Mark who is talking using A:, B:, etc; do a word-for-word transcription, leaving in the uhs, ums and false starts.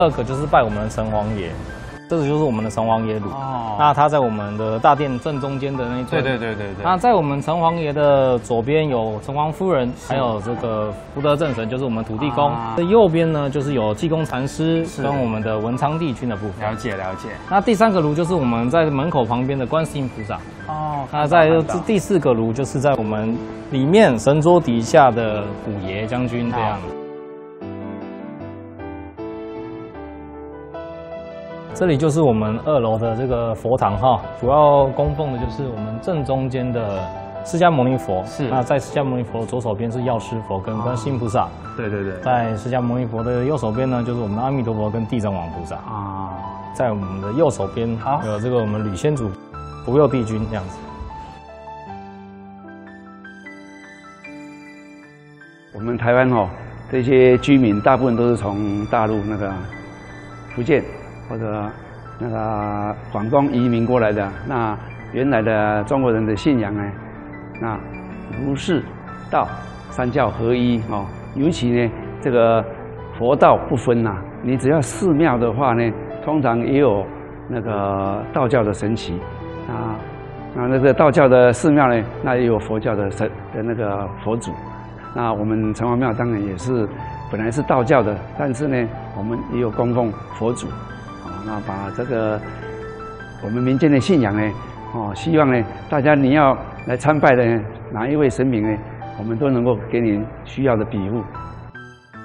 A: 二个就是拜我们的城隍爷，这个就是我们的城隍爷炉。哦，那它在我们的大殿正中间的那一尊。对对对对对。那在我们城隍爷的左边有城隍夫人，还有这个福德正神，就是我们土地公。这、啊、右边呢，就是有济公禅师跟我们的文昌帝君的部分。了解了解。那第三个炉就是我们在门口旁边的观世音菩萨。哦。那在第四个炉就是在我们里面神桌底下的虎爷将军这样。这里就是我们二楼的这个佛堂哈，主要供奉的就是我们正中间的释迦牟尼佛。是。那在释迦牟尼佛的左手边是药师佛跟观世音菩萨。对对对。在释迦牟尼佛的右手边呢，就是我们的阿弥陀佛跟地藏王菩萨。啊。在我们的右手边有这个我们吕先祖、福佑帝君这样子。
B: 我们台湾哦，这些居民大部分都是从大陆那个福建。或者那个广东移民过来的，那原来的中国人的信仰呢，那儒释道三教合一哦，尤其呢这个佛道不分呐、啊，你只要寺庙的话呢，通常也有那个道教的神祇啊，那那个道教的寺庙呢，那也有佛教的神的那个佛祖，那我们城隍庙当然也是本来是道教的，但是呢，我们也有供奉佛祖。那把这个我们民间的信仰呢，哦，希望呢大家你要来参拜的哪一位神明呢，我们都能够给你需要的庇护。